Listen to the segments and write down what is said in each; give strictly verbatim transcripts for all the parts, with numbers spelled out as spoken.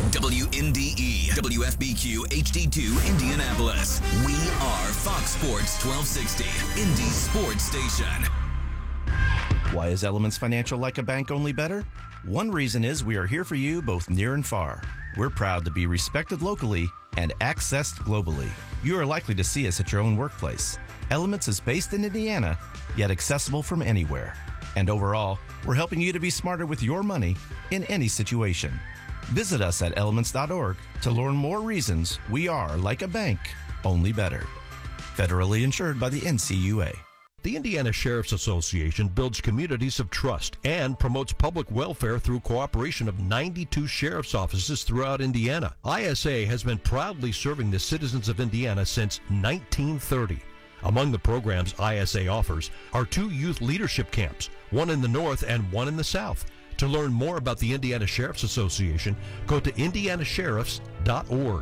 W N D E, W F B Q H D two Indianapolis. We are Fox Sports twelve sixty, Indy Sports Station. Why is Elements Financial like a bank, only better? One reason is we are here for you both near and far. We're proud to be respected locally and accessed globally. You are likely to see us at your own workplace. Elements is based in Indiana, yet accessible from anywhere. And overall, we're helping you to be smarter with your money in any situation. Visit us at elements dot org to learn more reasons we are like a bank, only better. Federally insured by the N C U A. The Indiana Sheriff's Association builds communities of trust and promotes public welfare through cooperation of ninety-two sheriff's offices throughout Indiana. I S A has been proudly serving the citizens of Indiana since nineteen thirty. Among the programs I S A offers are two youth leadership camps, one in the north and one in the south. To learn more about the Indiana Sheriff's Association, go to indiana sheriffs dot org.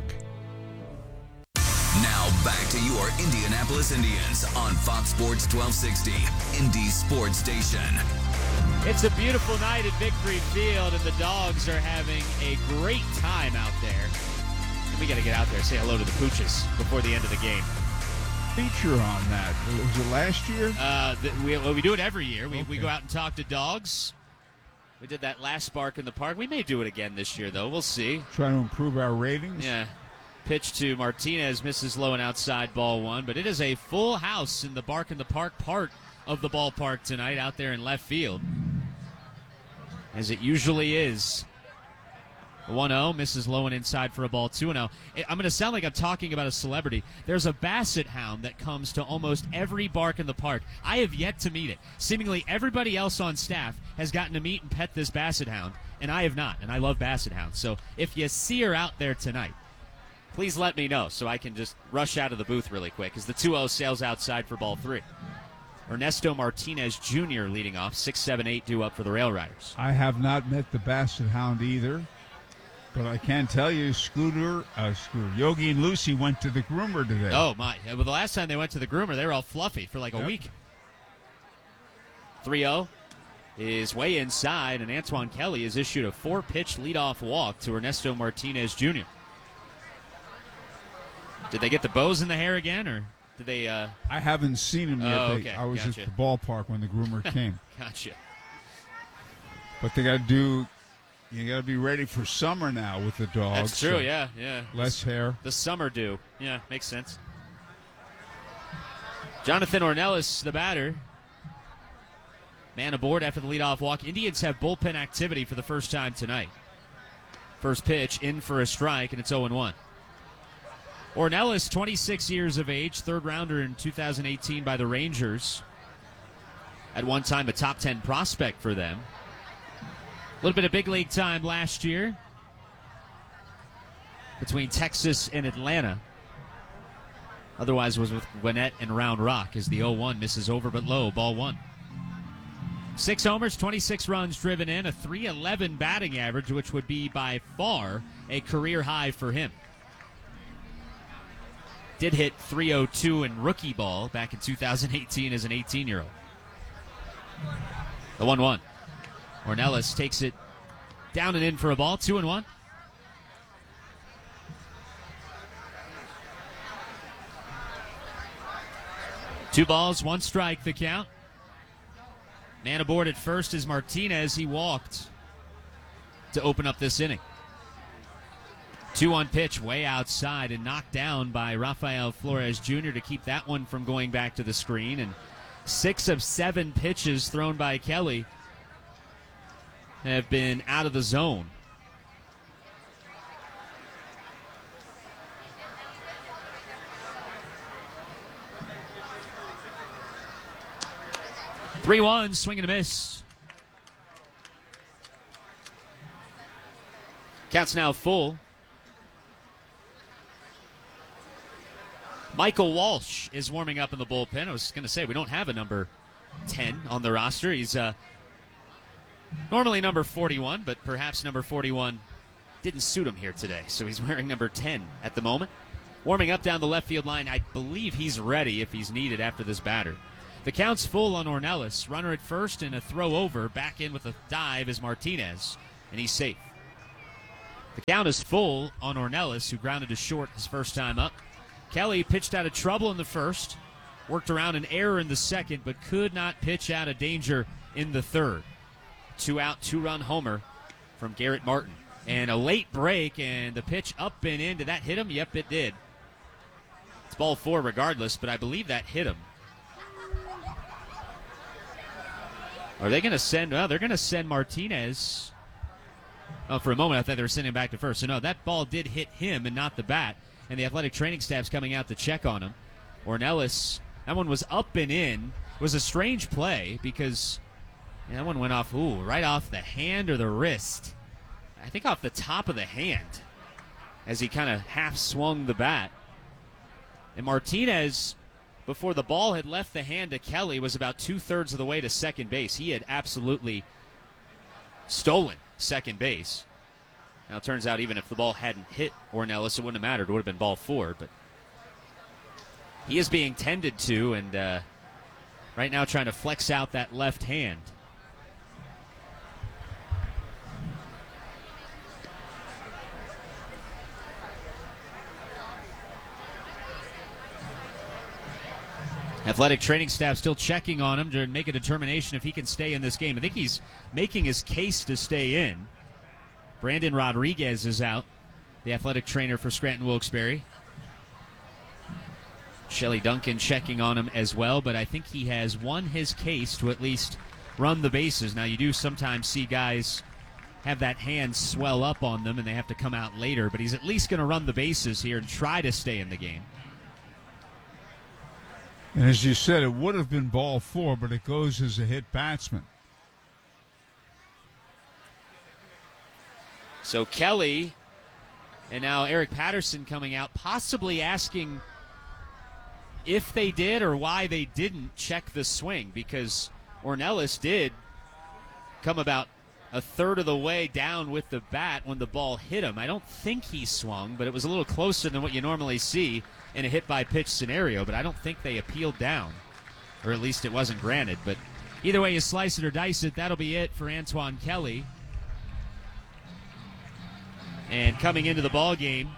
Now back to your Indianapolis Indians on Fox Sports twelve sixty, Indy Sports Station. It's a beautiful night at Victory Field, and the Dogs are having a great time out there. And we got to get out there and say hello to the Pooches before the end of the game. Feature on that. Was it last year? Uh, the, we, well, we do it every year. We, okay. we go out and talk to dogs. We did that last Spark in the Park. We may do it again this year, though. We'll see. Trying to improve our ratings? Yeah. Pitch to Martinez, misses low and outside, ball one. But it is a full house in the Bark in the Park part of the ballpark tonight out there in left field, as it usually is. one oh, misses low and inside for a ball, two oh. I'm going to sound like I'm talking about a celebrity. There's a basset hound that comes to almost every Bark in the Park. I have yet to meet it. Seemingly everybody else on staff has gotten to meet and pet this basset hound, and I have not, and I love basset hounds. So if you see her out there tonight, please let me know so I can just rush out of the booth really quick, as the two oh sails outside for ball three. Ernesto Martinez Junior leading off, six seven eight due up for the Rail Riders. I have not met the basset hound either. But I can tell you, Scooter, uh, Scooter, Yogi and Lucy went to the groomer today. Oh, my. Well, the last time they went to the groomer, they were all fluffy for like a yep. week. three oh is way inside, and Antoine Kelly has issued a four-pitch leadoff walk to Ernesto Martinez Junior Did they get the bows in the hair again, or did they? Uh... I haven't seen him yet. Oh, they, okay. I was Gotcha. at the ballpark when the groomer came. Gotcha. But they got to do... You got to be ready for summer now with the dogs. That's true, so yeah, yeah. Less hair. The summer dew. Yeah, makes sense. Jonathan Ornelas, the batter. Man aboard after the leadoff walk. Indians have bullpen activity for the first time tonight. First pitch, in for a strike, and it's oh one. Ornelas, twenty-six years of age, third rounder in two thousand eighteen by the Rangers. At one time, a top ten prospect for them. A little bit of big league time last year between Texas and Atlanta. Otherwise was with Gwinnett and Round Rock, as the oh one misses over but low, ball one. Six homers, twenty-six runs driven in, a three eleven batting average, which would be by far a career high for him. Did hit three oh two in rookie ball back in two thousand eighteen as an eighteen-year-old. The one one. Ornelas takes it down and in for a ball, two and one. Two balls, one strike, the count. Man aboard at first is Martinez. He walked to open up this inning. two one pitch way outside and knocked down by Rafael Flores Junior to keep that one from going back to the screen. And six of seven pitches thrown by Kelly have been out of the zone. three one, swing and a miss. Count's now full. Michael Walsh is warming up in the bullpen. I was going to say, we don't have a number ten on the roster. He's uh, normally number forty-one, but perhaps number forty-one didn't suit him here today, so he's wearing number ten at the moment. Warming up down the left field line. I believe he's ready if he's needed after this batter. The count's full on Ornelas. Runner at first and a throw over. Back in with a dive is Martinez, and he's safe. The count is full on Ornelas, who grounded to short his first time up. Kelly pitched out of trouble in the first, worked around an error in the second, but could not pitch out of danger in the third. Two-out, two-run homer from Garrett Martin. And a late break, and the pitch up and in. Did that hit him? Yep, it did. It's ball four regardless, but I believe that hit him. Are they going to send, well, they're going to send Martinez. Oh, for a moment I thought they were sending him back to first. So no, that ball did hit him and not the bat. And the athletic training staff's coming out to check on him. Ornelas, that one was up and in. It was a strange play because yeah, that one went off, ooh, right off the hand or the wrist. I think off the top of the hand as he kind of half swung the bat. And Martinez, before the ball had left the hand of Kelly, was about two-thirds of the way to second base. He had absolutely stolen second base. Now it turns out even if the ball hadn't hit Ornelas, it wouldn't have mattered. It would have been ball four. But he is being tended to, and uh, right now trying to flex out that left hand. Athletic training staff still checking on him to make a determination if he can stay in this game. I think he's making his case to stay in. Brandon Rodriguez is out, the athletic trainer for Scranton Wilkes-Barre. Shelley Duncan checking on him as well, but I think he has won his case to at least run the bases. Now, you do sometimes see guys have that hand swell up on them and they have to come out later, but he's at least going to run the bases here and try to stay in the game. And as you said, it would have been ball four, but it goes as a hit batsman. So Kelly and now Eric Patterson coming out, possibly asking if they did or why they didn't check the swing, because Ornelas did come about a third of the way down with the bat when the ball hit him. I don't think he swung, but it was a little closer than what you normally see in a hit-by-pitch scenario, but I don't think they appealed down, or at least it wasn't granted. But either way you slice it or dice it, that'll be it for Antoine Kelly. And coming into the ball game,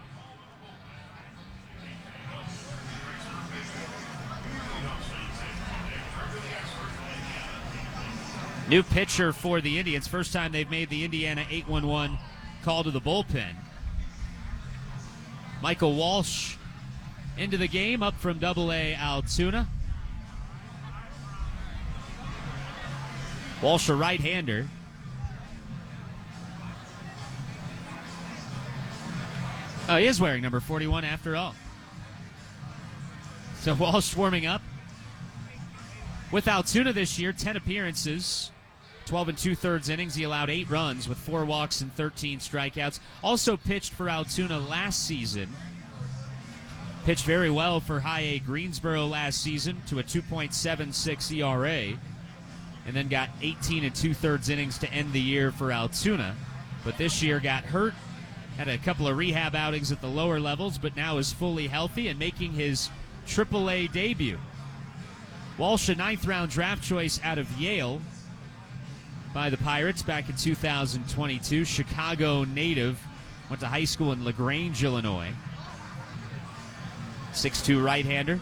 new pitcher for the Indians. First time they've made the Indiana eight one one call to the bullpen. Michael Walsh into the game, up from double A Altoona. Walsh, a right-hander. Oh, he is wearing number forty-one after all. So Walsh warming up. With Altoona this year, ten appearances, twelve and two-thirds innings. He allowed eight runs with four walks and thirteen strikeouts. Also pitched for Altoona last season. Pitched very well for High A Greensboro last season to a two point seven six E R A. And then got eighteen and two-thirds innings to end the year for Altoona. But this year got hurt, had a couple of rehab outings at the lower levels, but now is fully healthy and making his triple A debut. Walsh, a ninth-round draft choice out of Yale by the Pirates back in two thousand twenty-two. Chicago native, went to high school in LaGrange, Illinois. six two right-hander.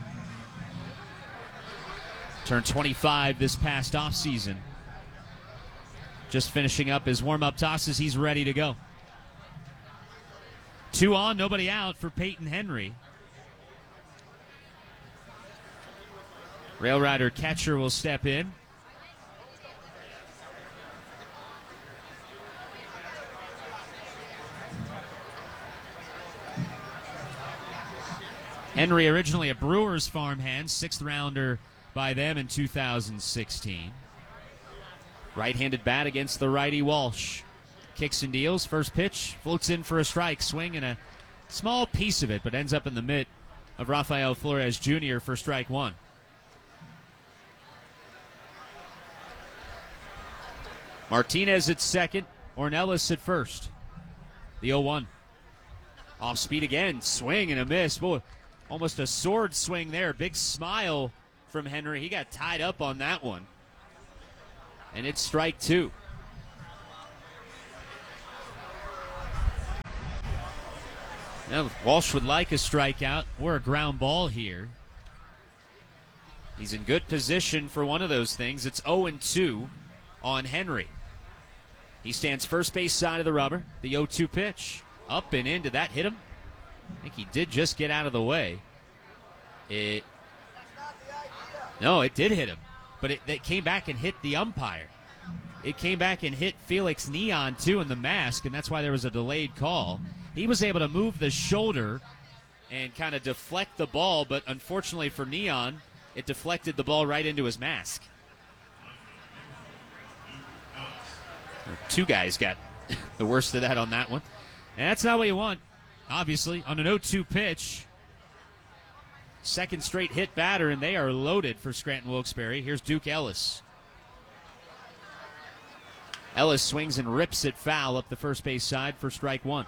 Turned twenty-five this past offseason. Just finishing up his warm-up tosses. He's ready to go. Two on, nobody out for Peyton Henry. Rail Rider catcher will step in. Henry, originally a Brewers farmhand, sixth rounder by them in two thousand sixteen. Right-handed bat against the righty Walsh. Kicks and deals. First pitch, floats in for a strike. Swing and a small piece of it, but ends up in the mitt of Rafael Flores Junior for strike one. Martinez at second, Ornelas at first. The oh one. Off speed again, swing and a miss. Boy, almost a sword swing there. Big smile from Henry. He got tied up on that one. And it's strike two. Now, Walsh would like a strikeout or a ground ball here. He's in good position for one of those things. It's oh and two on Henry. He stands first base side of the rubber. The oh two pitch. Up and in. Did that hit him? I think he did just get out of the way. It. No, it did hit him. But it, it came back and hit the umpire. It came back and hit Felix Neon, too, in the mask, and that's why there was a delayed call. He was able to move the shoulder and kind of deflect the ball, but unfortunately for Neon, it deflected the ball right into his mask. Two guys got the worst of that on that one. And that's not what you want, obviously. On an oh two pitch, second straight hit batter, and they are loaded for Scranton Wilkes-Barre. Here's Duke Ellis. Ellis swings and rips it foul up the first base side for strike one.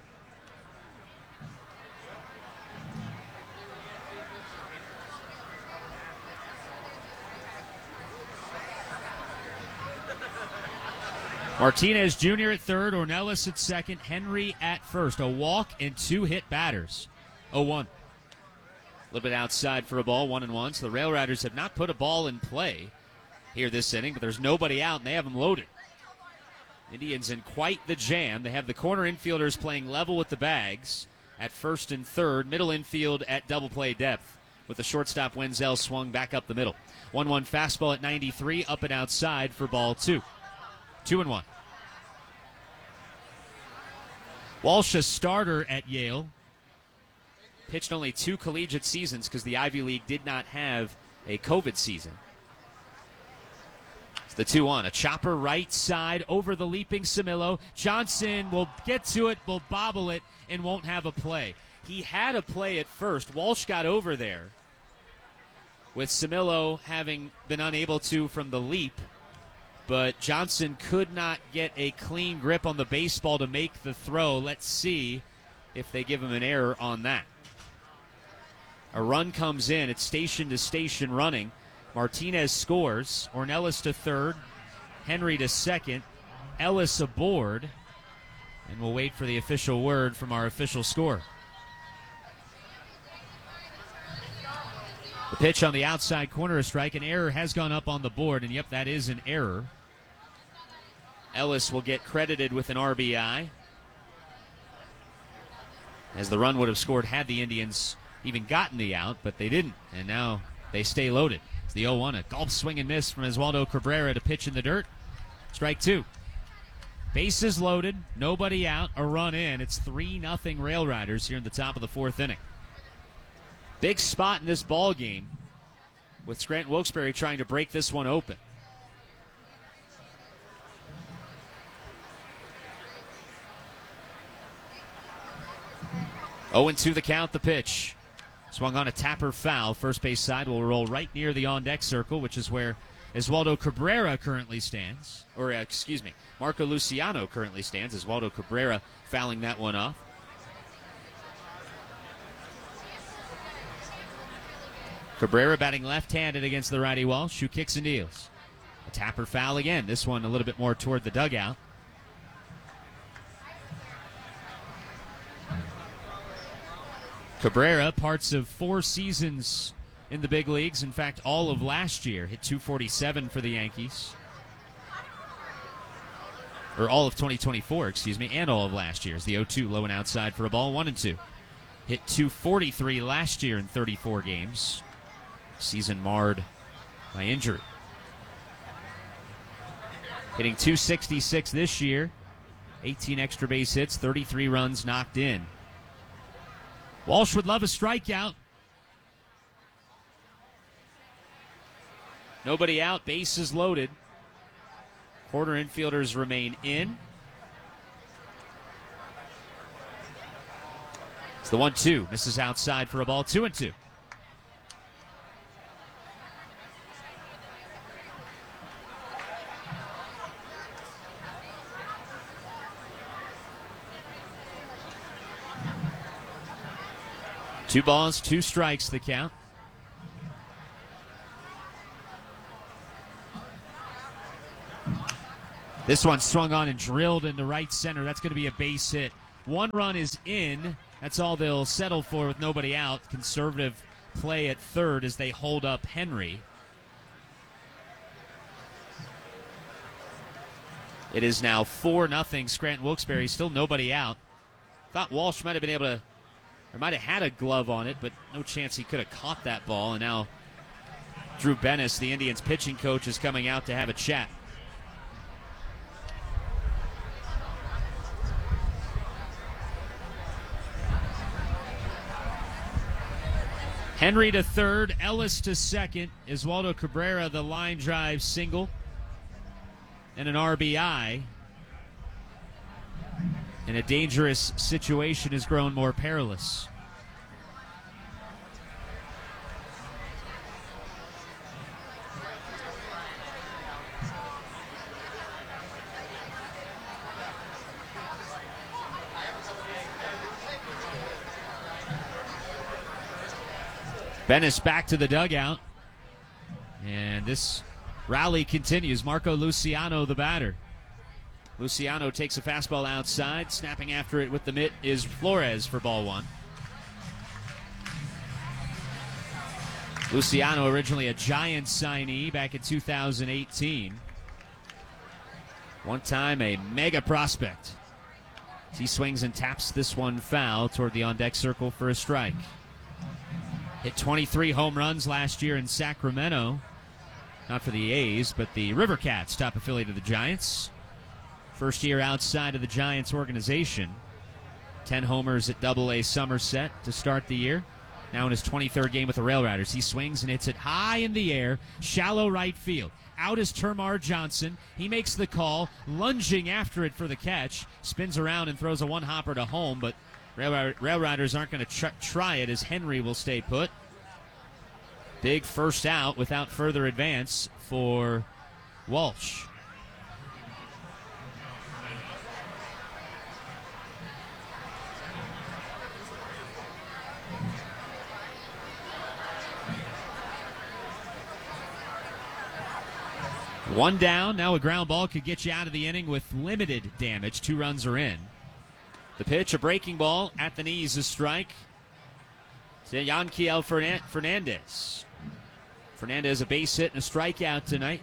Martinez Junior at third, Ornelas at second, Henry at first. A walk and two hit batters. oh one. A little bit outside for a ball, one and one. So the Rail Riders have not put a ball in play here this inning, but there's nobody out, and they have them loaded. Indians in quite the jam. They have the corner infielders playing level with the bags at first and third, middle infield at double play depth, with the shortstop Wenzel swung back up the middle. one one fastball at ninety-three, up and outside for ball two. Two and one. Walsh, a starter at Yale, pitched only two collegiate seasons because the Ivy League did not have a COVID season. It's the two one. A chopper right side over the leaping Samillo. Johnson will get to it, will bobble it, and won't have a play. He had a play at first. Walsh got over there, with Samillo having been unable to from the leap. But Johnson could not get a clean grip on the baseball to make the throw. Let's see if they give him an error on that. A run comes in. It's station to station running. Martinez scores. Ornelas to third. Henry to second. Ellis aboard. And we'll wait for the official word from our official score. The pitch on the outside corner, a strike. An error has gone up on the board, and yep, that is an error. Ellis will get credited with an R B I, as the run would have scored had the Indians even gotten the out, but they didn't, and now they stay loaded. It's the oh one, a golf swing and miss from Oswaldo Cabrera to pitch in the dirt. Strike two. Bases loaded, nobody out, a run in. It's three nothing Rail Riders here in the top of the fourth inning. Big spot in this ball game, with Scranton Wilkes-Barre trying to break this one open. oh and two the count, the pitch. Swung on a tapper foul. First base side will roll right near the on-deck circle, which is where Oswaldo Cabrera currently stands. Or, uh, excuse me, Marco Luciano currently stands. Oswaldo Cabrera fouling that one off. Cabrera batting left-handed against the righty Walsh, who kicks and deals. A tapper foul again. This one a little bit more toward the dugout. Cabrera, parts of four seasons in the big leagues. In fact, all of last year. Hit two forty-seven for the Yankees. Or all of twenty twenty-four, excuse me, and all of last year. It's the oh two, low and outside for a ball, one and two. Hit two forty-three last year in thirty-four games. Season marred by injury. Hitting two sixty-six this year. eighteen extra base hits, thirty-three runs knocked in. Walsh would love a strikeout. Nobody out, bases loaded. Corner infielders remain in. It's the one two. Misses outside for a ball, two and two. Two balls, two strikes, the count. This one swung on and drilled into right center. That's going to be a base hit. One run is in, That's all they'll settle for with nobody out. Conservative play at third as they hold up Henry. It is now four nothing Scranton Wilkes-Barre. Still nobody out. Thought Walsh might have been able to, or might have had a glove on it, but no chance he could have caught that ball. And now Drew Bennis, the Indians pitching coach, is coming out to have a chat. Henry to third, Ellis to second. Oswaldo Cabrera, the line drive single, and an R B I. And a dangerous situation has grown more perilous. Bennis back to the dugout. And this rally continues. Marco Luciano, the batter. Luciano takes a fastball outside. Snapping after it with the mitt is Flores for ball one. Luciano, originally a Giants signee back in two thousand eighteen. One time a mega prospect. He swings and taps this one foul toward the on-deck circle for a strike. Hit twenty-three home runs last year in Sacramento. Not for the A's, but the River Cats, top affiliate of the Giants. First year outside of the Giants organization. Ten homers at Double A Somerset to start the year. Now in his twenty-third game with the Rail Riders. He swings and hits it high in the air, shallow right field. Out is Termar Johnson. He makes the call, lunging after it for the catch. Spins around and throws a one-hopper to home, but Rail, Rail Riders aren't going to tr- try it as Henry will stay put. Big first out without further advance for Walsh. One down. Now a ground ball could get you out of the inning with limited damage. Two runs are in. The pitch, a breaking ball at the knees, a strike to Yanquiel Fernandez. Fernandez a base hit and a strikeout tonight.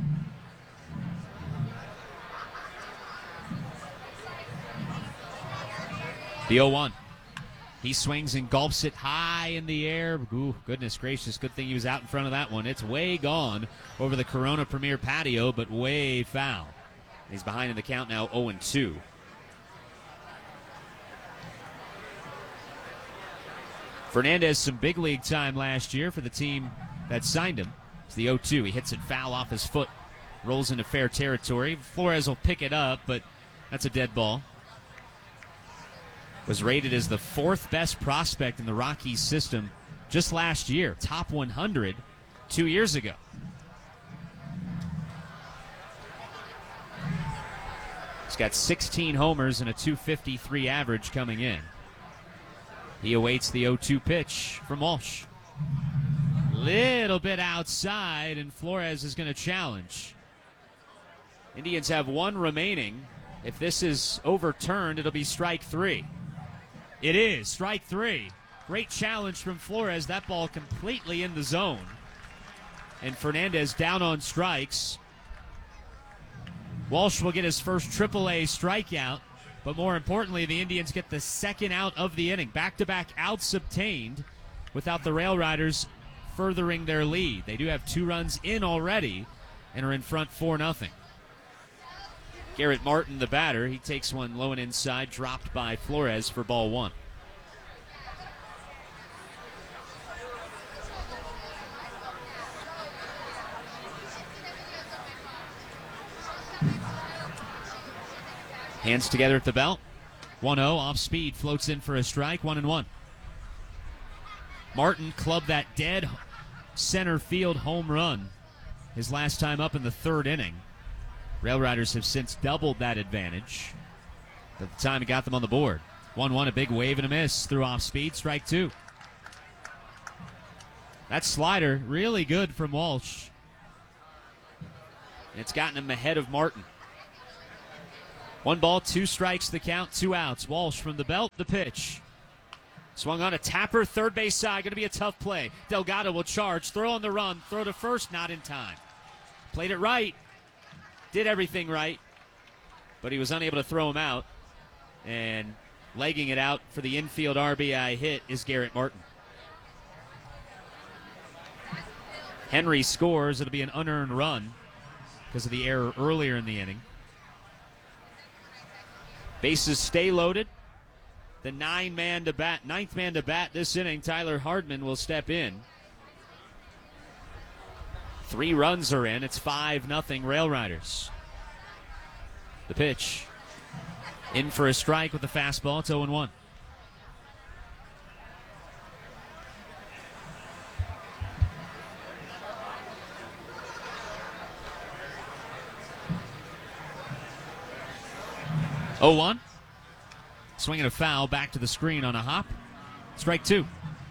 The oh one. He swings and gulps it high in the air. Ooh, goodness gracious. Good thing he was out in front of that one. It's way gone over the Corona Premier patio, but way foul. He's behind in the count now, oh and two. Fernandez, some big league time last year for the team that signed him. It's the oh two. He hits it foul off his foot, rolls into fair territory. Flores will pick it up, but that's a dead ball. Was rated as the fourth best prospect in the Rockies system just last year. Top one hundred two years ago. He's got sixteen homers and a two fifty-three average coming in. He awaits the oh two pitch from Walsh. Little bit outside, and Flores is going to challenge. Indians have one remaining. If this is overturned, it'll be strike three. It is strike three. Great challenge from Flores. That ball completely in the zone. And Fernandez down on strikes. Walsh will get his first triple A strikeout. But more importantly, the Indians get the second out of the inning. Back-to-back outs obtained without the Rail Riders furthering their lead. They do have two runs in already and are in front four nothing. Garrett Martin, the batter, he takes one low and inside, dropped by Flores for ball one. Hands together at the belt. one oh, off speed, floats in for a strike, one and one. Martin clubbed that dead center field home run his last time up in the third inning. Rail Riders have since doubled that advantage. At the time he got them on the board. one one, a big wave and a miss through off speed, strike two. That slider, really good from Walsh. It's gotten him ahead of Martin. One ball, two strikes, the count, two outs. Walsh from the belt, the pitch. Swung on a tapper, third base side. Going to be a tough play. Delgado will charge, throw on the run, throw to first, not in time. Played it right, did everything right, but he was unable to throw him out. And legging it out for the infield R B I hit is Garrett Martin. Henry scores. It'll be an unearned run because of the error earlier in the inning. Bases stay loaded. The nine man to bat, ninth man to bat this inning, Tyler Hardman will step in. Three runs are in. It's five nothing Rail Riders. The pitch. In for a strike with the fastball. It's oh and one. oh one. Swinging a foul back to the screen on a hop. Strike two.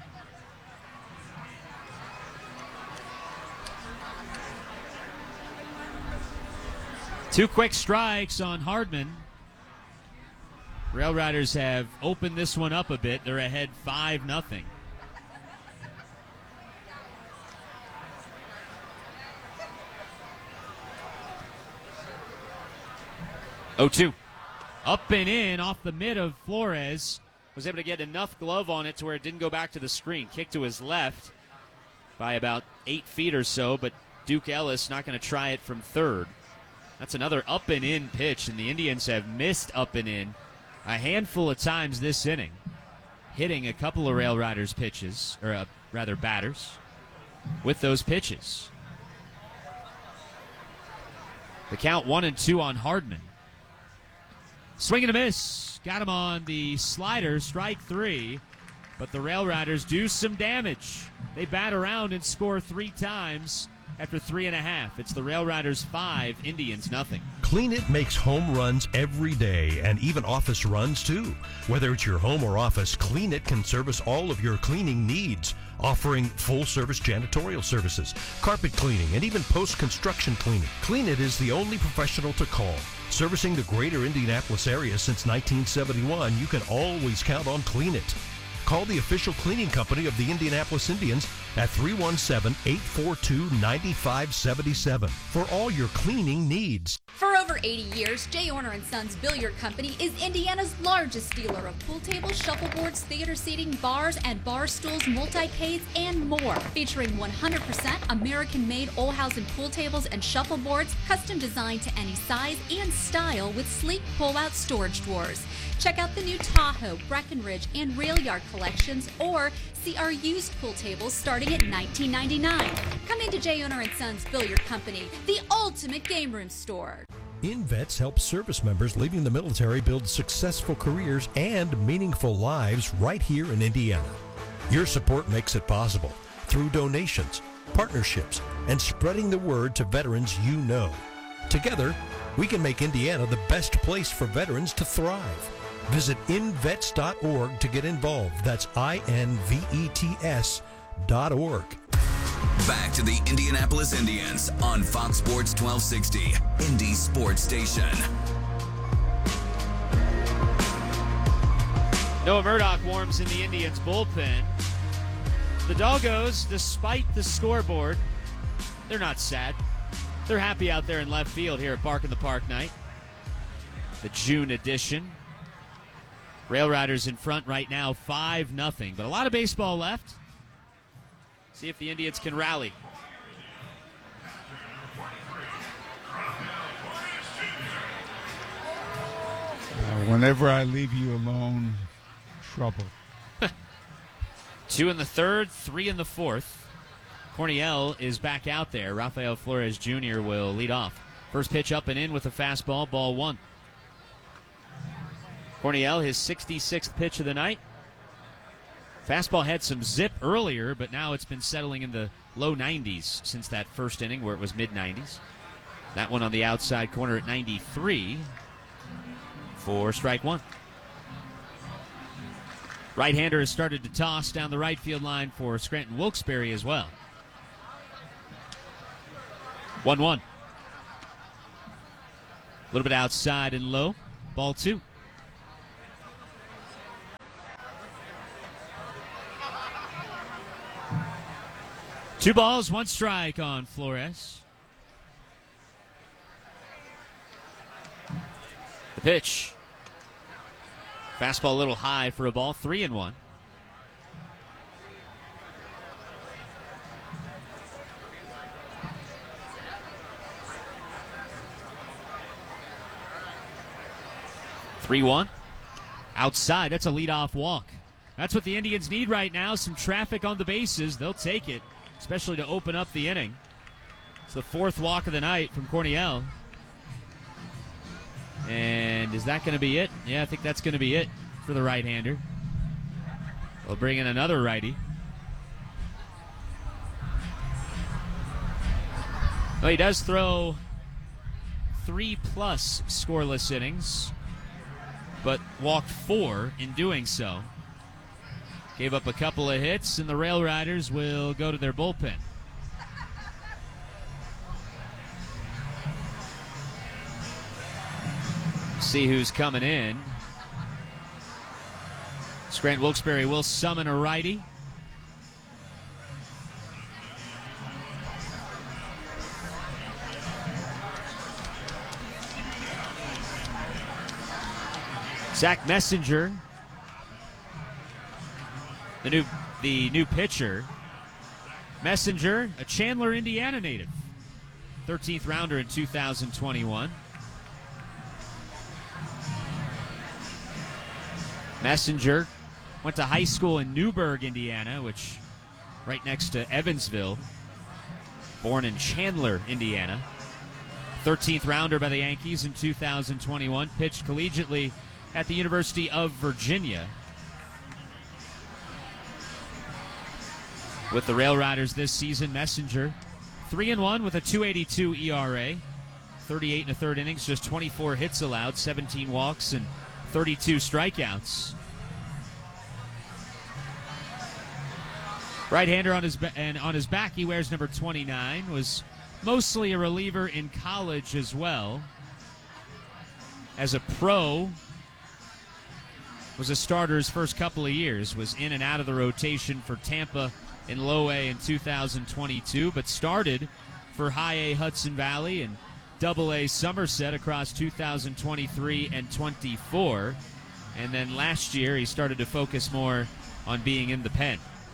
Two quick strikes on Hardman. Rail Riders have opened this one up a bit. They're ahead five nothing. oh two. Up and in off the mid of Flores. Was able to get enough glove on it to where it didn't go back to the screen. Kick to his left by about eight feet or so, but Duke Ellis not going to try it from third. That's another up and in pitch, and the Indians have missed up and in a handful of times this inning, hitting a couple of Rail Riders pitches, or uh, rather batters, with those pitches. The count one and two on Hardman. Swing and a miss. Got him on the slider, strike three. But the Rail Riders do some damage. They bat around and score three times after three and a half. It's the Rail Riders five, Indians nothing. Clean It makes home runs every day and even office runs too. Whether it's your home or office, Clean It can service all of your cleaning needs, offering full-service janitorial services, carpet cleaning, and even post-construction cleaning. Clean It is the only professional to call. Servicing the greater Indianapolis area since nineteen seventy-one, you can always count on Clean It. Call the official cleaning company of the Indianapolis Indians at three one seven, eight four two, nine five seven seven for all your cleaning needs. For over eighty years, J. Orner and Sons Billiard Company is Indiana's largest dealer of pool tables, shuffleboards, theater seating, bars and bar stools, multi-cades, and more. Featuring one hundred percent American-made Olhausen pool tables and shuffleboards, custom designed to any size and style with sleek pull-out storage drawers. Check out the new Tahoe, Breckenridge, and Rail Yard collections, or see our used pool tables starting at nineteen ninety-nine. Come into J. Orner and Sons Billiard Company, the ultimate game room store. InVets helps service members leaving the military build successful careers and meaningful lives right here in Indiana. Your support makes it possible through donations, partnerships, and spreading the word to veterans you know. Together, we can make Indiana the best place for veterans to thrive. Visit invets dot org to get involved. That's I N V E T S dot org. Back to the Indianapolis Indians on Fox Sports twelve sixty, Indy Sports Station. Noah Murdoch warms in the Indians bullpen. The Doggos, despite the scoreboard, they're not sad. They're happy out there in left field here at Bark in the Park night. The June edition. Rail Riders in front right now, five nothing. But a lot of baseball left. See if the Indians can rally. Uh, whenever I leave you alone, trouble. Two in the third, three in the fourth. Corniel is back out there. Rafael Flores Junior will lead off. First pitch up and in with a fastball, ball one. Corniel, his sixty-sixth pitch of the night. Fastball had some zip earlier, but now it's been settling in the low nineties since that first inning where it was mid nineties. That one on the outside corner at ninety-three for strike one. Right-hander has started to toss down the right field line for Scranton Wilkes-Barre as well. one one. A little bit outside and low. Ball two. Two balls, one strike on Flores. The pitch. Fastball a little high for a ball, three and one. three one. Outside, that's a leadoff walk. That's what the Indians need right now, some traffic on the bases. They'll take it, especially to open up the inning. It's the fourth walk of the night from Corniel. And is that going to be it? Yeah, I think that's going to be it for the right-hander. We'll bring in another righty. Well, he does throw three-plus scoreless innings, but walked four in doing so. Gave up a couple of hits, and the Rail Riders will go to their bullpen. See who's coming in. Grant Wilkes-Barre will summon a righty. Zach Messenger, the new the new pitcher. Messenger, a Chandler, Indiana native, thirteenth rounder in two thousand twenty-one. Messenger went to high school in Newburgh, Indiana, which right next to Evansville. Born in Chandler, Indiana. thirteenth rounder by the Yankees in two thousand twenty-one. Pitched collegiately at the University of Virginia. With the Rail Riders this season, Messenger three and one with a two eighty-two E R A. thirty-eight and a third innings, just twenty-four hits allowed, seventeen walks, and thirty-two strikeouts. Right-hander on his ba- and on his back, he wears number twenty-nine. Was mostly a reliever in college as well. As a pro, was a starter his first couple of years. Was in and out of the rotation for Tampa in Low A in two thousand twenty-two, but started for High A Hudson Valley and Double A Somerset across two thousand twenty-three and twenty-four. And then last year he started to focus more on being in the pen.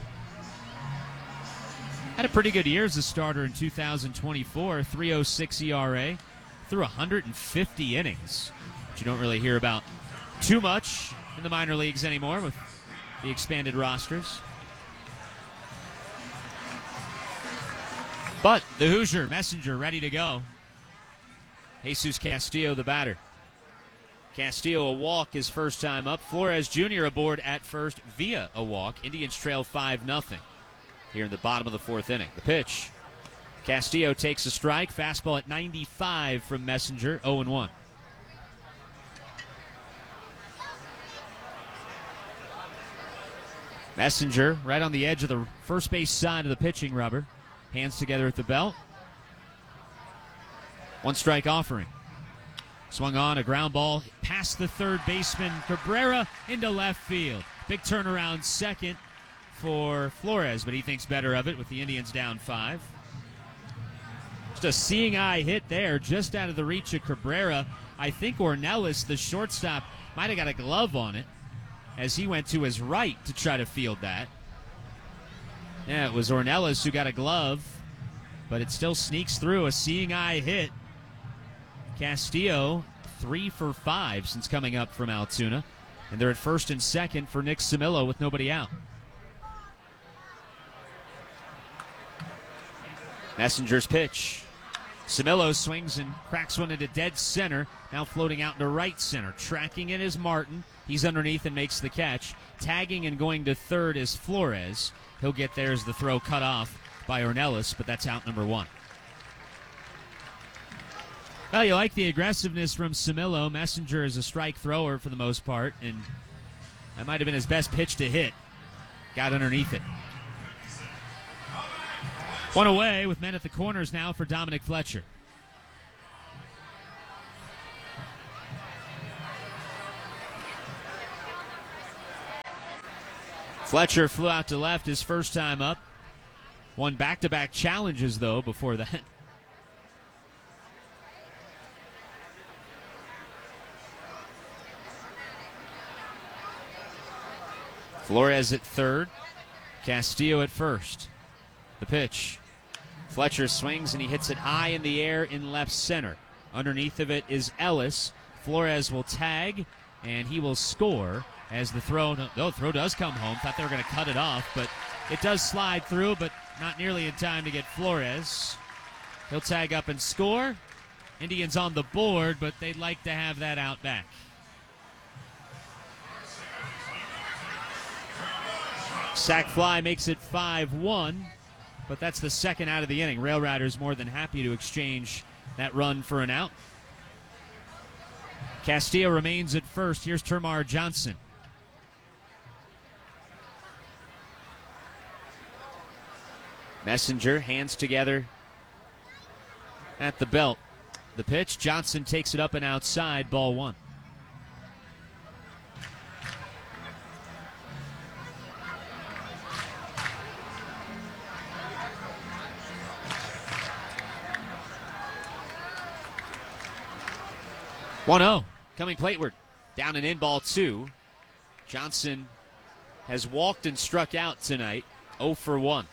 Had a pretty good year as a starter in two thousand twenty-four, three oh six E R A, through one hundred fifty innings, which you don't really hear about too much in the minor leagues anymore with the expanded rosters. But the Hoosier, Messenger, ready to go. Jesus Castillo, the batter. Castillo, a walk his first time up. Flores Junior aboard at first via a walk. Indians trail five nothing here in the bottom of the fourth inning. The pitch. Castillo takes a strike. Fastball at ninety-five from Messenger, oh and one. Messenger right on the edge of the first base side of the pitching rubber. Hands together at the belt. One strike offering. Swung on, a ground ball past the third baseman Cabrera into left field. Big turnaround second for Flores, but he thinks better of it with the Indians down five. Just a seeing eye hit there, just out of the reach of Cabrera. I think Ornelas, the shortstop, might have got a glove on it as he went to his right to try to field that. Yeah, it was Ornelas who got a glove, but it still sneaks through. A seeing eye hit. Castillo, three for five since coming up from Altoona. And they're at first and second for Nick Samillo with nobody out. Messenger's pitch. Samillo swings and cracks one into dead center. Now floating out into right center. Tracking it is Martin. He's underneath and makes the catch. Tagging and going to third is Flores. He'll get there as the throw cut off by Ornelas, but that's out number one. Well, you like the aggressiveness from Samillo. Messenger is a strike thrower for the most part, and that might have been his best pitch to hit. Got underneath it. One away with men at the corners now for Dominic Fletcher. Fletcher flew out to left his first time up. Won back-to-back challenges, though, before that. Flores at third. Castillo at first. The pitch. Fletcher swings and he hits it high in the air in left center. Underneath of it is Ellis. Flores will tag and he will score as the throw. No, throw does come home. Thought they were going to cut it off, but it does slide through, but not nearly in time to get Flores. He'll tag up and score. Indians on the board, but they'd like to have that out back. Sac fly makes it five one, but that's the second out of the inning. Rail Riders more than happy to exchange that run for an out. Castillo remains at first. Here's Termarr Johnson. Messenger, hands together at the belt. The pitch, Johnson takes it up and outside, ball one. one oh, coming plateward. Down and in, ball two. Johnson has walked and struck out tonight, oh for one.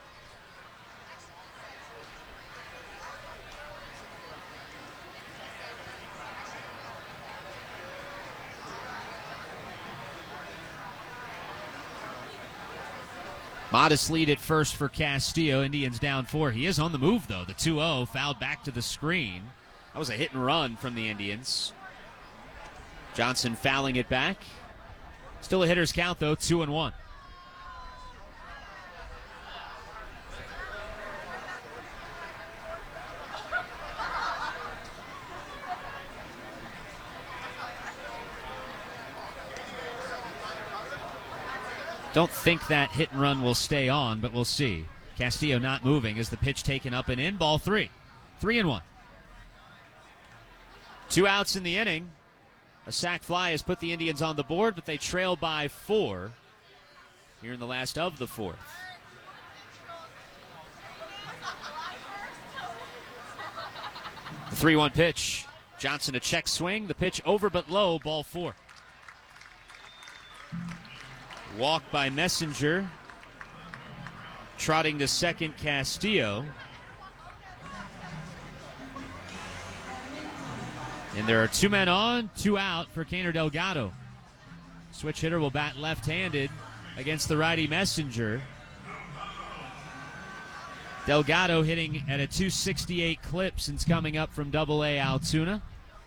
Modest lead at first for Castillo. Indians down four. He is on the move, though. The two oh fouled back to the screen. That was a hit and run from the Indians. Johnson fouling it back. Still a hitter's count, though, two and one. Don't think that hit and run will stay on, but we'll see. Castillo not moving as the pitch taken up and in. Ball three. Three and one. Two outs in the inning. A sac fly has put the Indians on the board, but they trail by four here in the last of the fourth. The three one pitch. Johnson a check swing. The pitch over but low. Ball four. Walk by Messenger. Trotting to second, Castillo. And there are two men on, two out for Keiner Delgado. Switch hitter will bat left-handed against the righty Messenger. Delgado hitting at a two sixty-eight clip since coming up from Double A Altoona.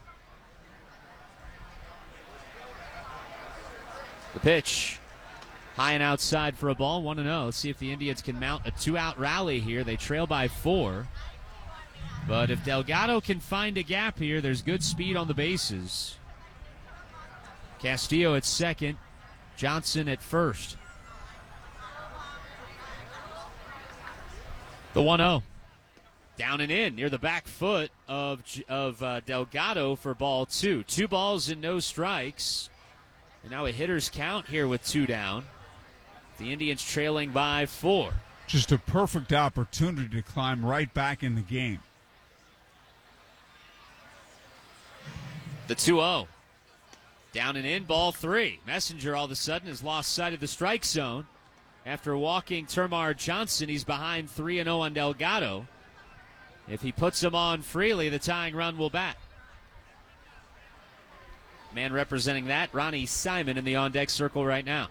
The pitch. High and outside for a ball, one and oh. Let's see if the Indians can mount a two-out rally here. They trail by four. But if Delgado can find a gap here, there's good speed on the bases. Castillo at second, Johnson at first. The one oh. Down and in near the back foot of, of uh, Delgado for ball two. Two balls and no strikes. And now a hitter's count here with two down. The Indians trailing by four. Just a perfect opportunity to climb right back in the game. The two oh. Down and in, ball three. Messenger all of a sudden has lost sight of the strike zone. After walking Termarr Johnson, he's behind three and oh on Delgado. If he puts him on freely, the tying run will bat. Man representing that, Ronnie Simon in the on-deck circle right now.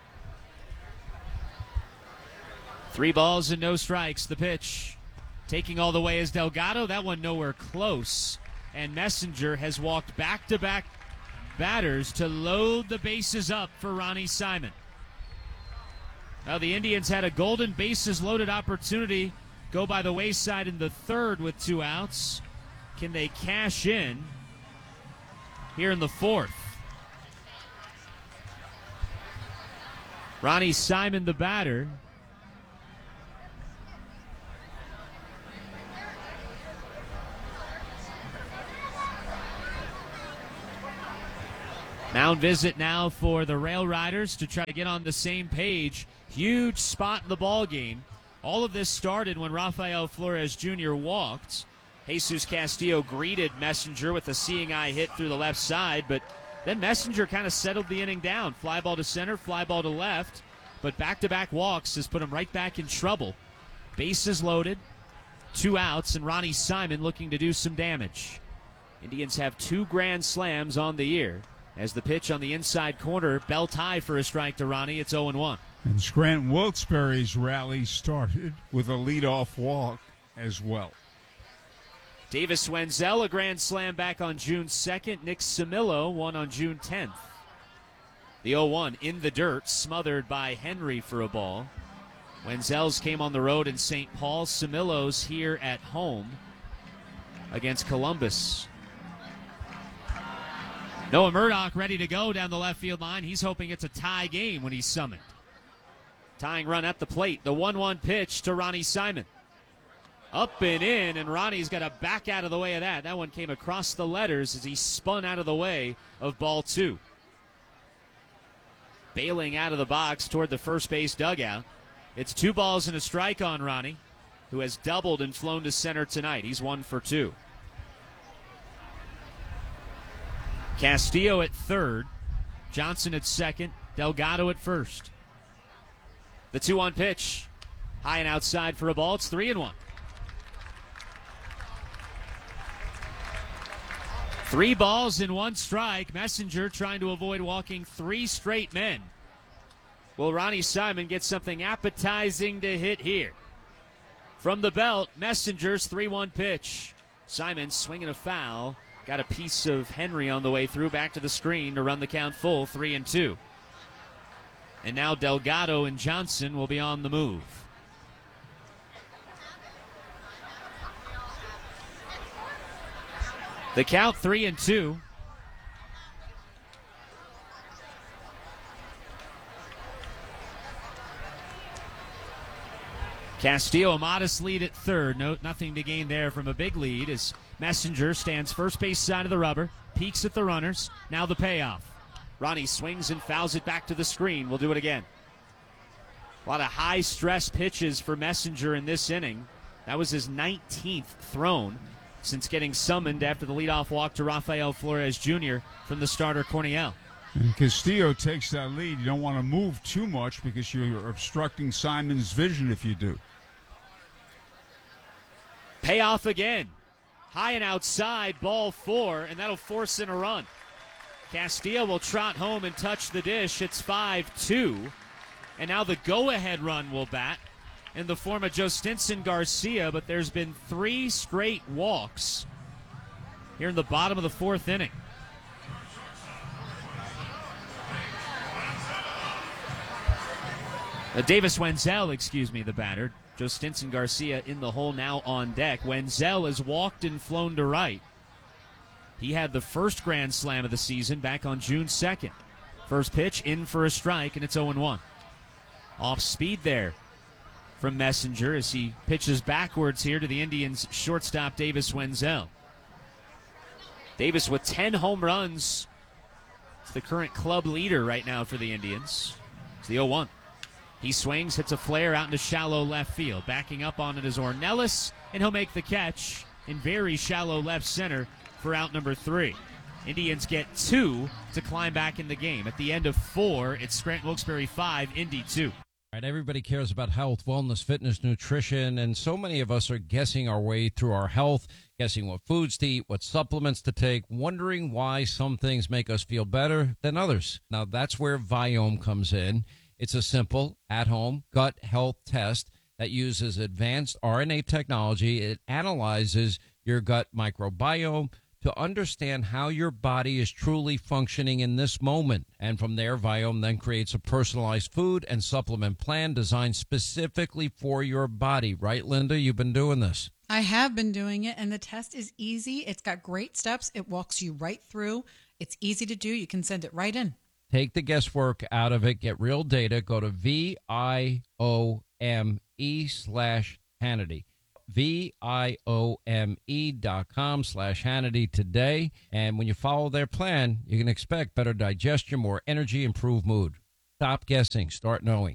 Three balls and no strikes. The pitch. Taking all the way is Delgado. That one nowhere close. And Messenger has walked back-to-back batters to load the bases up for Ronnie Simon. Now the Indians had a golden bases-loaded opportunity go by the wayside in the third with two outs. Can they cash in here in the fourth? Ronnie Simon, the batter. Mound visit now for the Rail Riders to try to get on the same page. Huge spot in the ball game. All of this started when Rafael Flores Junior walked. Jesus Castillo greeted Messenger with a seeing eye hit through the left side, but then Messenger kind of settled the inning down. Fly ball to center, fly ball to left, but back-to-back walks has put him right back in trouble. Bases loaded, two outs, and Ronnie Simon looking to do some damage. Indians have two grand slams on the year. As the pitch on the inside corner, belt high for a strike to Ronnie. It's oh and one. And Scranton Wilkes-Barre's rally started with a leadoff walk as well. Davis Wenzel, a grand slam back on June second. Nick Samillo, one on June tenth. The oh one in the dirt, smothered by Henry for a ball. Wenzel's came on the road in Saint Paul. Samillo's here at home against Columbus. Noah Murdoch ready to go down the left field line. He's hoping it's a tie game when he's summoned. Tying run at the plate. The one one pitch to Ronnie Simon. Up and in, and Ronnie's got to back out of the way of that. That one came across the letters as he spun out of the way of ball two. Bailing out of the box toward the first base dugout. It's two balls and a strike on Ronnie, who has doubled and flown to center tonight. He's one for two. Castillo at third, Johnson at second, Delgado at first. The two one pitch, high and outside for a ball. It's three and one. Three balls and one strike. Messenger trying to avoid walking three straight men. Will Ronnie Simon get something appetizing to hit here? From the belt, Messenger's three one pitch. Simon swinging a foul. Got a piece of Henry on the way through. Back to the screen to run the count full, three and two. And now Delgado and Johnson will be on the move. The count three and two. Castillo, a modest lead at third. No, nothing to gain there from a big lead as Messenger stands first base side of the rubber, peeks at the runners. Now the payoff. Ronnie swings and fouls it back to the screen. We'll do it again. A lot of high-stress pitches for Messenger in this inning. That was his nineteenth thrown since getting summoned after the leadoff walk to Rafael Flores Junior from the starter Corniel. And Castillo takes that lead. You don't want to move too much because you're obstructing Simon's vision if you do. Payoff again. High and outside, ball four, and that'll force in a run. Castillo will trot home and touch the dish. It's five two. And now the go-ahead run will bat in the form of Jostinson Garcia, but there's been three straight walks here in the bottom of the fourth inning. Uh, Davis Wenzel, excuse me, the batter. Jostinson Garcia in the hole now on deck. Wenzel has walked and flown to right. He had the first grand slam of the season back on June second. First pitch in for a strike, and it's oh and one. Off speed there from Messenger as he pitches backwards here to the Indians' shortstop Davis Wenzel. Davis with ten home runs. It's the current club leader right now for the Indians. It's the oh one. He swings, hits a flare out into shallow left field. Backing up on it is Ornelas, and he'll make the catch in very shallow left center for out number three. Indians get two to climb back in the game. At the end of four, it's Scranton Wilkes-Barre five, Indy two. Right, everybody cares about health, wellness, fitness, nutrition, and so many of us are guessing our way through our health, guessing what foods to eat, what supplements to take, wondering why some things make us feel better than others. Now, that's where Viome comes in. It's a simple, at-home gut health test that uses advanced R N A technology. It analyzes your gut microbiome to understand how your body is truly functioning in this moment. And from there, Viome then creates a personalized food and supplement plan designed specifically for your body. Right, Linda? You've been doing this. I have been doing it, and the test is easy. It's got great steps. It walks you right through. It's easy to do. You can send it right in. Take the guesswork out of it. Get real data. Go to V I O M E slash Hannity. V I O M E dot com slash Hannity today. And when you follow their plan, you can expect better digestion, more energy, improved mood. Stop guessing. Start knowing.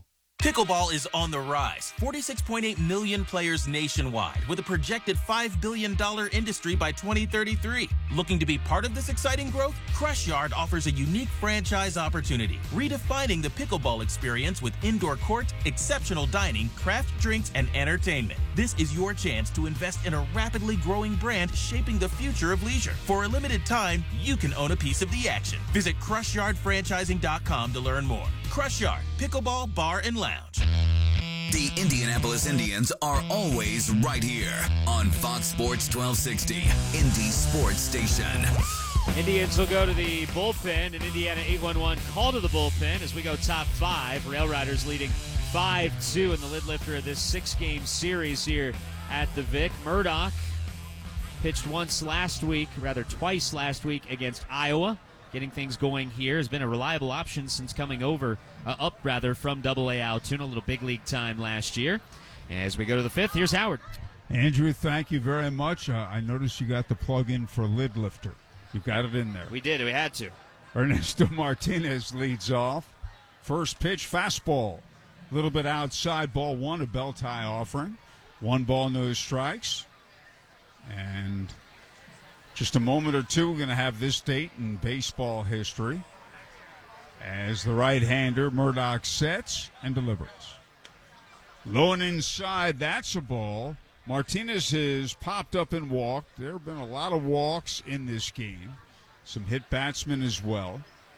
Pickleball is on the rise. forty-six point eight million players nationwide, with a projected five billion dollars industry by twenty thirty-three. Looking to be part of this exciting growth? Crush Yard offers a unique franchise opportunity, redefining the pickleball experience with indoor court, exceptional dining, craft drinks, and entertainment. This is your chance to invest in a rapidly growing brand shaping the future of leisure. For a limited time, you can own a piece of the action. Visit crush yard franchising dot com to learn more. Crush Yard, Pickleball Bar and Lounge. The Indianapolis Indians are always right here on Fox Sports twelve sixty, Indy Sports Station. Indians will go to the bullpen, and Indiana eight one one call to the bullpen as we go top five. Rail Riders leading five two in the lid lifter of this six-game series here at the Vic. Murdoch pitched once last week, rather twice last week against Iowa. Getting things going here, has been a reliable option since coming over, uh, up rather, from Double A Altoona, a little big league time last year. As we go to the fifth, here's Howard. Andrew, thank you very much. Uh, I noticed you got the plug-in for lid lifter. You got it in there. We did. We had to. Ernesto Martinez leads off. First pitch, fastball. A little bit outside, ball one, a belt high offering. One ball, no strikes. And just a moment or two, we're going to have this date in baseball history as the right-hander Murdoch sets and delivers. Low and inside, that's a ball. Martinez has popped up and walked. There have been a lot of walks in this game. Some hit batsmen as well.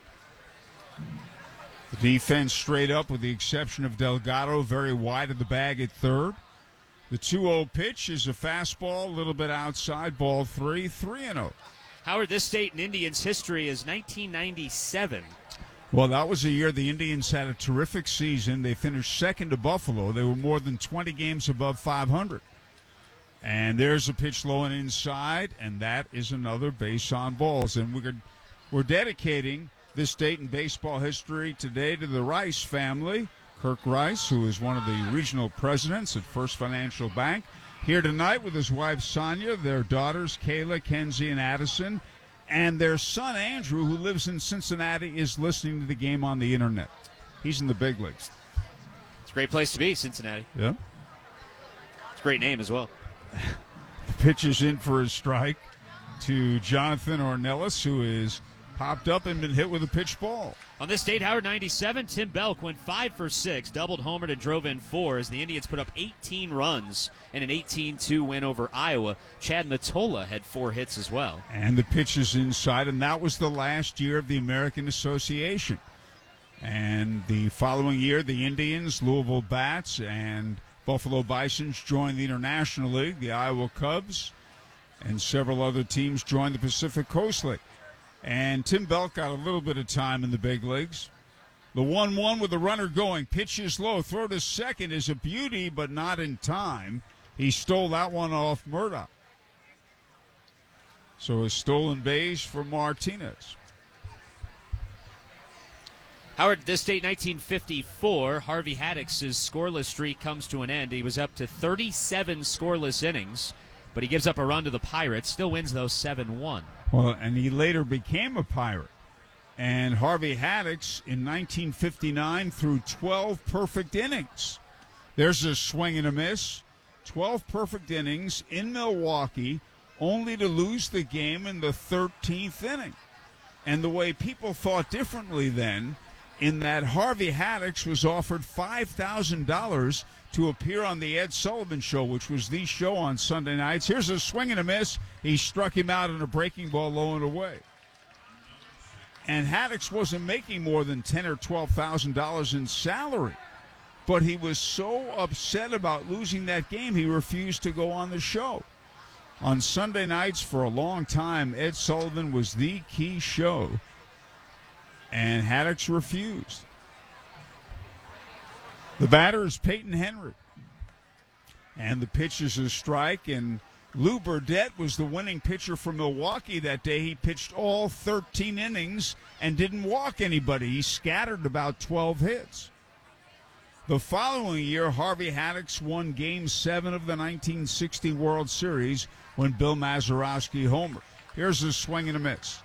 The defense straight up with the exception of Delgado, very wide of the bag at third. The two oh pitch is a fastball, a little bit outside, ball three, three and oh. Howard, this state in Indians history is nineteen ninety-seven. Well, that was a year the Indians had a terrific season. They finished second to Buffalo. They were more than twenty games above five hundred. And there's a pitch low and inside, and that is another base on balls. And we're, we're dedicating this date in baseball history today to the Rice family. Kirk Rice, who is one of the regional presidents at First Financial Bank, here tonight with his wife Sonia, their daughters Kayla, Kenzie, and Addison, and their son Andrew, who lives in Cincinnati, is listening to the game on the internet. He's in the big leagues. It's a great place to be, Cincinnati. Yeah. It's a great name as well. The pitch is in for a strike to Jonathan Ornelas, who is popped up and been hit with a pitch ball. On this date, Howard, ninety-seven, Tim Belk went five for six, doubled, homered, and drove in four as the Indians put up eighteen runs in an eighteen two win over Iowa. Chad Mottola had four hits as well. And the pitch is inside, and that was the last year of the American Association. And the following year, the Indians, Louisville Bats, and Buffalo Bisons joined the International League. The Iowa Cubs and several other teams joined the Pacific Coast League. And Tim Belk got a little bit of time in the big leagues. The one one with the runner going. Pitch is low. Throw to second is a beauty, but not in time. He stole that one off Murdoch. So a stolen base for Martinez. Howard, this date, nineteen fifty-four, Harvey Haddock's scoreless streak comes to an end. He was up to thirty-seven scoreless innings, but he gives up a run to the Pirates. Still wins, though, seven one. Well, and he later became a Pirate. And Harvey Haddock's in nineteen fifty-nine threw twelve perfect innings. There's a swing and a miss. twelve perfect innings in Milwaukee, only to lose the game in the thirteenth inning. And the way people thought differently then, in that Harvey Haddock's was offered five thousand dollars to appear on the Ed Sullivan Show, which was the show on Sunday nights. Here's a swing and a miss. He struck him out in a breaking ball low and away. And Haddock's wasn't making more than ten thousand dollars or twelve thousand dollars in salary. But he was so upset about losing that game, he refused to go on the show. On Sunday nights for a long time, Ed Sullivan was the key show. And Haddock's refused. The batter is Peyton Henry. And the pitch is a strike. And Lou Burdett was the winning pitcher for Milwaukee that day. He pitched all thirteen innings and didn't walk anybody. He scattered about twelve hits. The following year, Harvey Haddock's won Game seven of the nineteen sixty World Series when Bill Mazeroski homered. Here's a swing and a miss.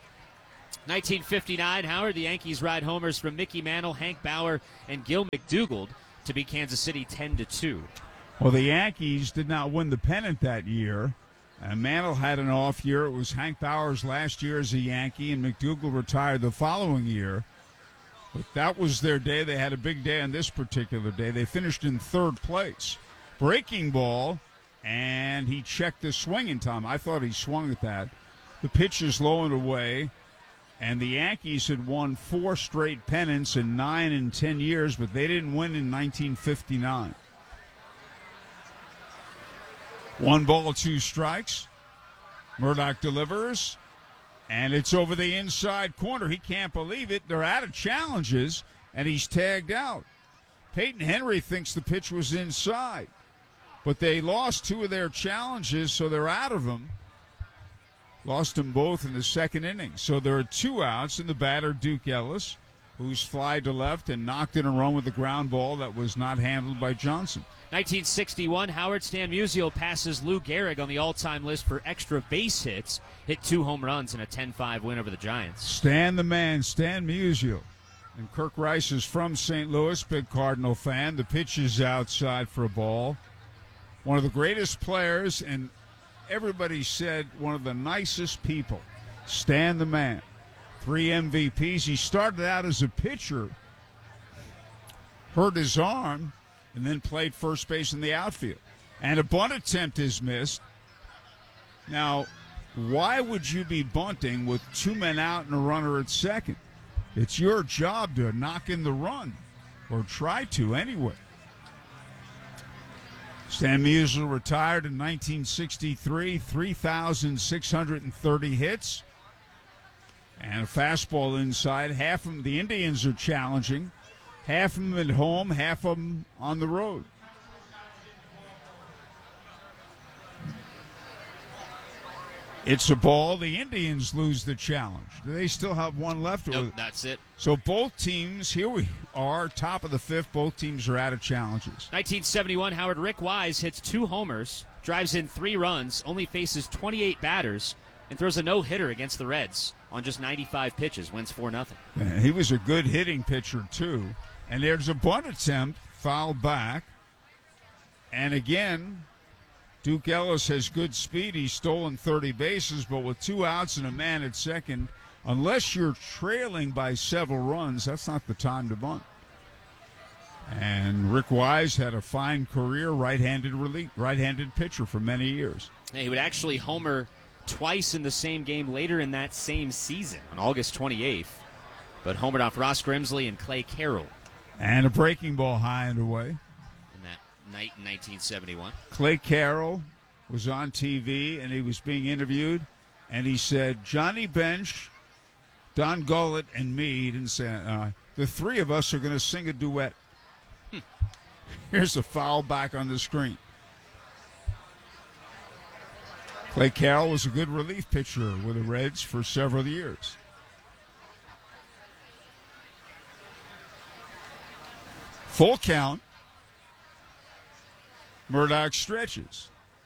nineteen fifty-nine, Howard, the Yankees ride homers from Mickey Mantle, Hank Bauer, and Gil McDougald. to beat Kansas City ten to two. Well, the Yankees did not win the pennant that year. Uh, Mantle had an off year. It was Hank Bauer's last year as a Yankee, and McDougal retired the following year. But that was their day. They had a big day on this particular day. They finished in third place. Breaking ball, and he checked the swinging time. I thought he swung at that. The pitch is low and away, and the Yankees had won four straight pennants in nine and ten years, but they didn't win in nineteen fifty-nine. One ball, two strikes. Murdoch delivers, and it's over the inside corner. He can't believe it. They're out of challenges, and he's tagged out. Peyton Henry thinks the pitch was inside, but they lost two of their challenges, so they're out of them. Lost them both in the second inning. So there are two outs, and the batter, Duke Ellis, who's flied to left and knocked in a run with a ground ball that was not handled by Johnson. nineteen sixty-one, Howard Stan Musial passes Lou Gehrig on the all-time list for extra base hits. Hit two home runs in a ten five win over the Giants. Stan the man, Stan Musial. And Kirk Rice is from Saint Louis, big Cardinal fan. The pitch is outside for a ball. One of the greatest players, and everybody said one of the nicest people. Stan the man. Three M V Ps. He started out as a pitcher, hurt his arm, and then played first base in the outfield. And a bunt attempt is missed. Now, why would you be bunting with two men out and a runner at second? It's your job to knock in the run, or try to anyway. Stan Musial retired in nineteen sixty-three, three thousand six hundred thirty hits. And a fastball inside. Half of them, the Indians are challenging. Half of them at home, half of them on the road. It's a ball. The Indians lose the challenge. Do they still have one left? Nope, that's it. So both teams, here we are, top of the fifth. Both teams are out of challenges. nineteen seventy-one, Howard Rick Wise hits two homers, drives in three runs, only faces twenty-eight batters, and throws a no-hitter against the Reds on just ninety-five pitches, wins four nothing. He was a good hitting pitcher, too. And there's a bunt attempt, fouled back. And again, Duke Ellis has good speed. He's stolen thirty bases, but with two outs and a man at second, unless you're trailing by several runs, that's not the time to bunt. And Rick Wise had a fine career, right-handed relief, right-handed pitcher for many years. He would actually homer twice in the same game later in that same season, on August twenty-eighth, but homered off Ross Grimsley and Clay Carroll. And a breaking ball high and away. In that night in nineteen seventy-one. Clay Carroll was on T V, and he was being interviewed, and he said, Johnny Bench, Don Gullett, and me, he didn't say, uh, the three of us are going to sing a duet. Hmm. Here's the foul back on the screen. Clay Carroll was a good relief pitcher with the Reds for several years. Full count. Murdoch stretches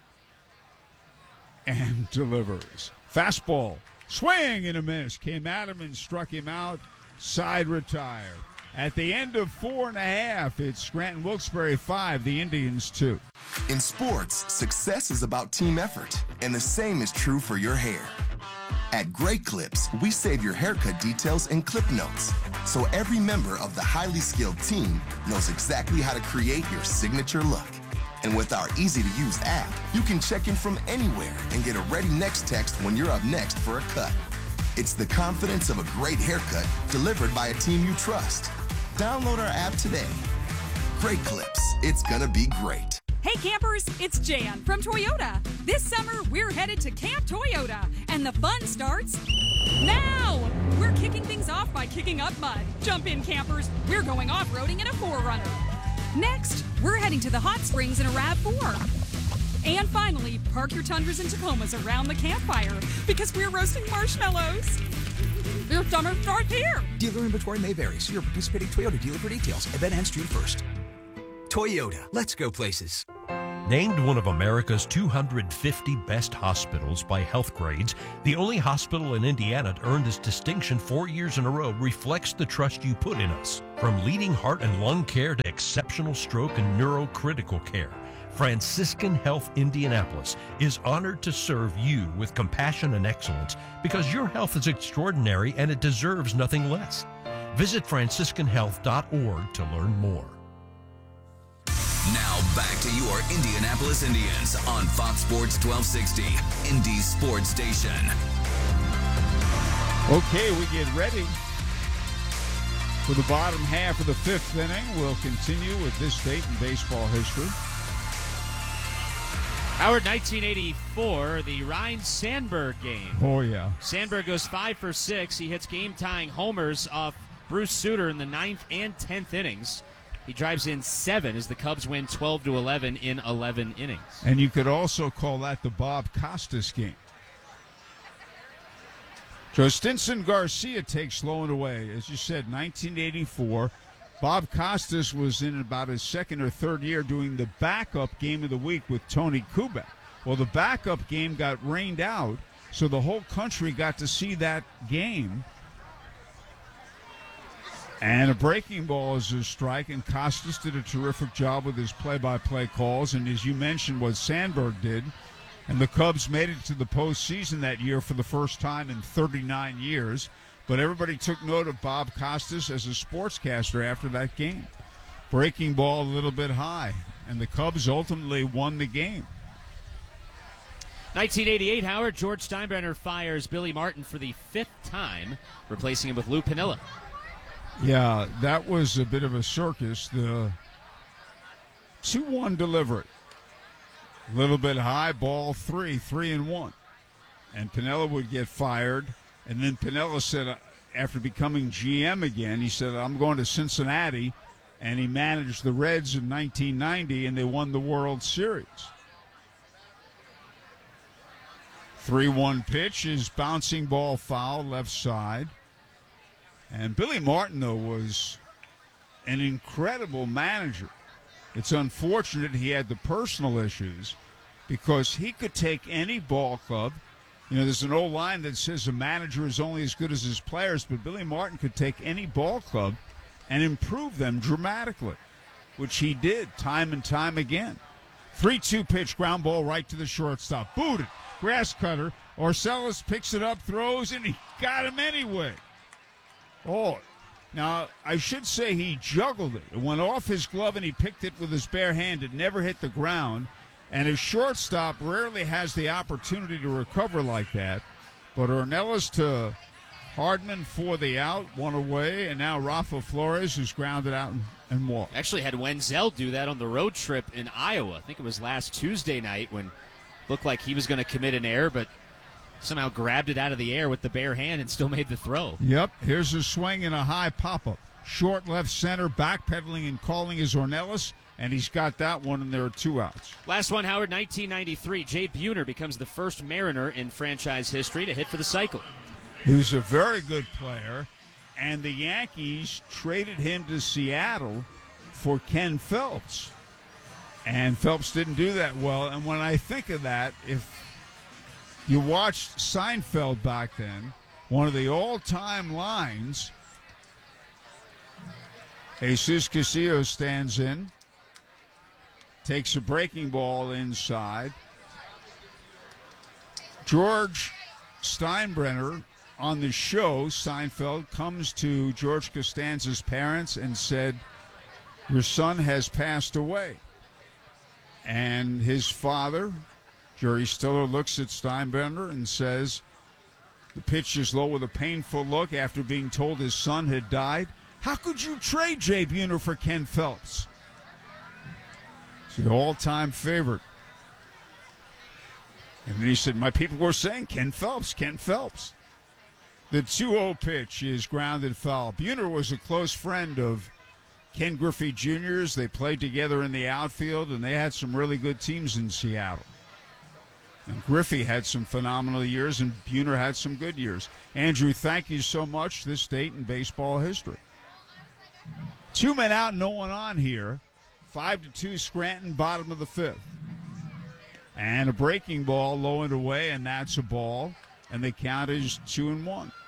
and delivers. Fastball, swing and a miss. Came at him and struck him out. Side retired. At the end of four and a half, it's Scranton Wilkes-Barre five, the Indians two. In sports, success is about team effort, and the same is true for your hair. At Great Clips, we save your haircut details in clip notes, so every member of the highly skilled team knows exactly how to create your signature look. And with our easy-to-use app, you can check in from anywhere and get a ready next text when you're up next for a cut. It's the confidence of a great haircut delivered by a team you trust. Download our app today. Great Clips. It's gonna be great. Hey campers, it's Jan from Toyota. This summer, we're headed to Camp Toyota, and the fun starts now. We're kicking things off by kicking up mud. Jump in, campers. We're going off-roading in a four runner. Next, we're heading to the hot springs in a RAV four. And finally, park your Tundras and Tacomas around the campfire because we're roasting marshmallows. Your summer starts here. Dealer inventory may vary. See your participating Toyota dealer for details. Event ends June first. Toyota. Let's go places. Named one of America's two hundred fifty best hospitals by Health Grades, the only hospital in Indiana to earn this distinction four years in a row reflects the trust you put in us. From leading heart and lung care to exceptional stroke and neurocritical care, Franciscan Health Indianapolis is honored to serve you with compassion and excellence because your health is extraordinary and it deserves nothing less. Visit franciscan health dot org to learn more. Now back to your Indianapolis Indians on Fox Sports twelve sixty, Indy's sports station. Okay, we get ready for the bottom half of the fifth inning. We'll continue with this date in baseball history. Howard, nineteen eighty-four, the Ryne Sandberg game. Oh, yeah. Sandberg goes five for six. He hits game-tying homers off Bruce Sutter in the ninth and tenth innings. He drives in seven as the Cubs win twelve to eleven in eleven innings. And you could also call that the Bob Costas game. Joe Stinson Garcia takes Sloan away. As you said, nineteen eighty-four. Bob Costas was in about his second or third year doing the backup game of the week with Tony Kubek. Well, the backup game got rained out, so the whole country got to see that game. And a breaking ball is a strike, and Costas did a terrific job with his play-by-play calls. And as you mentioned, what Sandberg did, and the Cubs made it to the postseason that year for the first time in thirty-nine years. But everybody took note of Bob Costas as a sportscaster after that game. Breaking ball a little bit high, and the Cubs ultimately won the game. nineteen eighty-eight, Howard, George Steinbrenner fires Billy Martin for the fifth time, replacing him with Lou Piniella. Yeah, that was a bit of a circus. The two one delivery. A little bit high, ball three, three and one. And Piniella would get fired. And then Piniella said, after becoming G M again, he said, I'm going to Cincinnati. And he managed the Reds in nineteen ninety, and they won the World Series. three one pitch is bouncing ball foul, left side. And Billy Martin, though, was an incredible manager. It's unfortunate he had the personal issues because he could take any ball club. You know, there's an old line that says a manager is only as good as his players, but Billy Martin could take any ball club and improve them dramatically, which he did time and time again. three two pitch, ground ball right to the shortstop. Booted, grass cutter. Orselis picks it up, throws, and he got him anyway. Oh, now I should say he juggled it. It went off his glove and he picked it with his bare hand. It never hit the ground. And his shortstop rarely has the opportunity to recover like that. But Ornelas to Hardman for the out, one away, and now Rafa Flores, who's grounded out and, and walked. Actually had Wenzel do that on the road trip in Iowa. I think it was last Tuesday night when it looked like he was going to commit an error, but somehow grabbed it out of the air with the bare hand and still made the throw. Yep, here's a swing and a high pop-up. Short left center, backpedaling and calling is Ornelas, and he's got that one, and there are two outs. Last one, Howard, nineteen ninety-three. Jay Buhner becomes the first Mariner in franchise history to hit for the cycle. He was a very good player, and the Yankees traded him to Seattle for Ken Phelps. And Phelps didn't do that well, and when I think of that, if you watched Seinfeld back then, one of the all-time lines, Jesus Casillas stands in, takes a breaking ball inside. George Steinbrenner on the show, Seinfeld, comes to George Costanza's parents and said, your son has passed away. And his father, Jerry Stiller, looks at Steinbrenner and says, the pitch is low with a painful look after being told his son had died. How could you trade Jay Buhner for Ken Phelps? It's the all-time favorite. And then he said, my people were saying Ken Phelps, Ken Phelps. The two oh pitch is grounded foul. Buhner was a close friend of Ken Griffey Junior's. They played together in the outfield, and they had some really good teams in Seattle. And Griffey had some phenomenal years, and Buhner had some good years. Andrew, thank you so much. This date in baseball history. Two men out, no one on here. Five to two, Scranton, bottom of the fifth. And a breaking ball low and away, and that's a ball. And the count is two and one.